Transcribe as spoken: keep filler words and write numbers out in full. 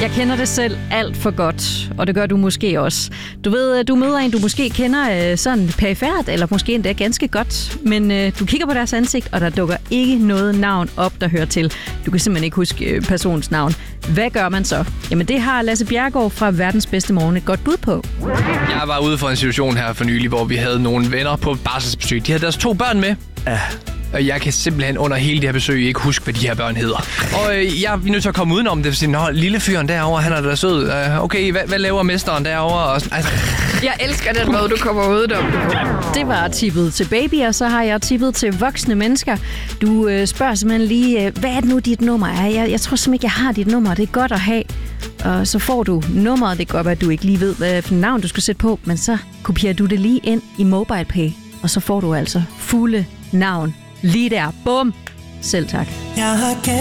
Jeg kender det selv alt for godt, og det gør du måske også. Du ved, du møder en, du måske kender sådan perifært, eller måske endda ganske godt, men du kigger på deres ansigt, og der dukker ikke noget navn op, der hører til. Du kan simpelthen ikke huske persons navn. Hvad gør man så? Jamen det har Lasse Bjerregaard fra Verdens Bedste Morgen et godt bud på. Jeg var ude for en situation her for nylig, hvor vi havde nogle venner på barselsbesøg. De havde deres to børn med. Ja. Og jeg kan simpelthen under hele det her besøg ikke huske, hvad de her børn hedder. Og øh, jeg er nødt til at komme udenom det, for sige, nå, lille fyren derovre, han er da sød. Uh, okay, hvad, hvad laver mesteren derovre? Og sådan, altså. Jeg elsker den måde, du kommer udenom det på. Det var tippet til baby, og så har jeg tippet til voksne mennesker. Du øh, spørger simpelthen lige, øh, hvad er det nu, dit nummer er? Jeg, jeg tror simpelthen ikke, jeg har dit nummer. Det er godt at have. Og så får du nummeret. Det kan godt være, at du ikke lige ved, hvad for navn du skal sætte på, men så kopierer du det lige ind i MobilePay, og så får du altså fulde navn. Lige der. Bum. Selv tak.